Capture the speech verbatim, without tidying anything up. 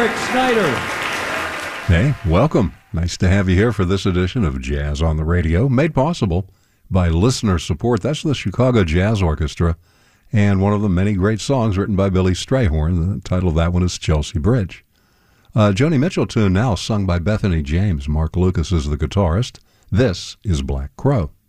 Eric Snyder. Hey, welcome. Nice to have you here for this edition of Jazz on the Radio, made possible by listener support. That's the Chicago Jazz Orchestra, and one of the many great songs written by Billy Strayhorn. The title of that one is Chelsea Bridge. Uh, Joni Mitchell tune now, sung by Bethany James. Mark Lucas is the guitarist. This is Black Crow.